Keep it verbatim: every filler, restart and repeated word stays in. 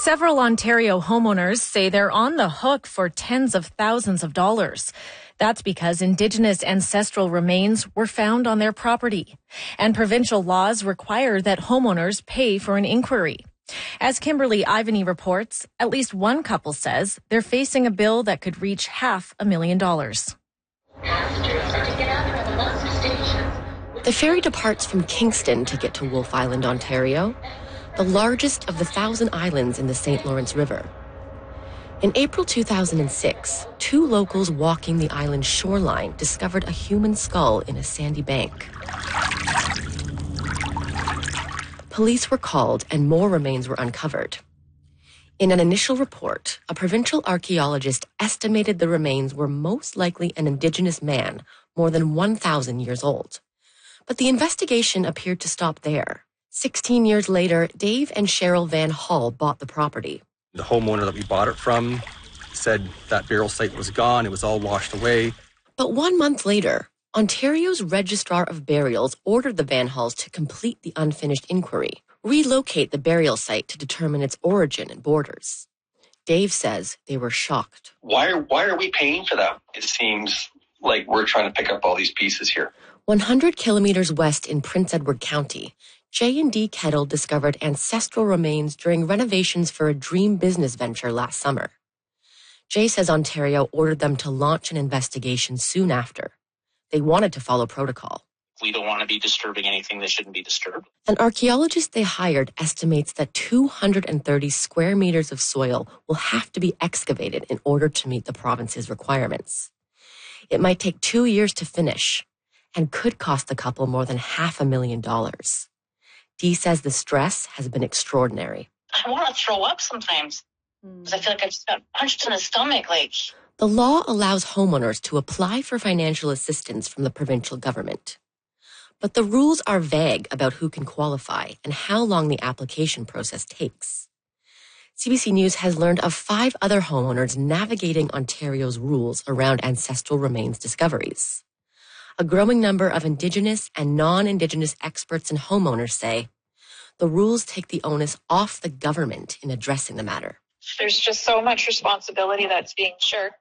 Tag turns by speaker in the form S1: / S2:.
S1: Several Ontario homeowners say they're on the hook for tens of thousands of dollars. That's because Indigenous ancestral remains were found on their property, and provincial laws require that homeowners pay for an inquiry. As Kimberly Ivany reports, at least one couple says they're facing a bill that could reach half a million dollars.
S2: The ferry departs from Kingston to get to Wolfe Island, Ontario, the largest of the thousand islands in the Saint Lawrence River. In April two thousand six, two locals walking the island's shoreline discovered a human skull in a sandy bank. Police were called and more remains were uncovered. In an initial report, a provincial archaeologist estimated the remains were most likely an Indigenous man more than one thousand years old. But the investigation appeared to stop there. Sixteen years later, Dave and Cheryl Van Hall bought the property.
S3: The homeowner that we bought it from said that burial site was gone. It was all washed away.
S2: But one month later, Ontario's Registrar of Burials ordered the Van Halls to complete the unfinished inquiry, relocate the burial site to determine its origin and borders. Dave says they were shocked.
S4: Why are, why are we paying for that? It seems like we're trying to pick up all these pieces here.
S2: one hundred kilometers west in Prince Edward County, J and D Kettle discovered ancestral remains during renovations for a dream business venture last summer. Jay says Ontario ordered them to launch an investigation soon after. They wanted to follow protocol.
S5: We don't want to be disturbing anything that shouldn't be disturbed.
S2: An archaeologist they hired estimates that two hundred thirty square meters of soil will have to be excavated in order to meet the province's requirements. It might take two years to finish and could cost the couple more than half a million dollars. Dee says the stress has been extraordinary.
S6: I want to throw up sometimes because I feel like I just got punched in the stomach. Like,
S2: the law allows homeowners to apply for financial assistance from the provincial government. But the rules are vague about who can qualify and how long the application process takes. C B C News has learned of five other homeowners navigating Ontario's rules around ancestral remains discoveries. A growing number of Indigenous and non-Indigenous experts and homeowners say the rules take the onus off the government in addressing the matter.
S7: There's just so much responsibility that's being shared